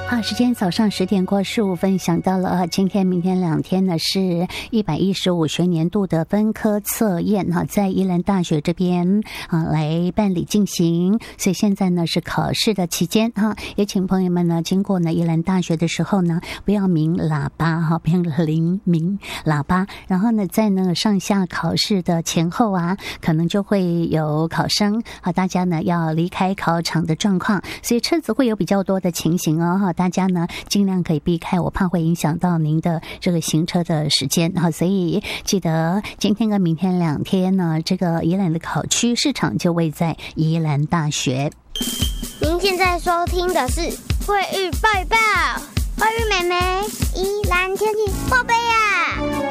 好，时间早上10点过15分，想到了今天、明天2天呢是115学年度的分科测验在宜兰大学这边来办理进行，所以现在呢是考试的期间也请朋友们呢经过呢宜兰大学的时候呢不要鸣喇叭不要铃鸣喇叭，然后呢在那个上下考试的前后可能就会有考生大家呢要离开考场的状况，所以车子会有比较多的情形大家呢尽量可以避开，我怕会影响到您的这个行车的时间所以记得今天跟明天2天呢，这个宜兰的考区市场就位在宜兰大学。 您现在收听的是慧玉报报，慧玉妹妹宜兰天气报备呀。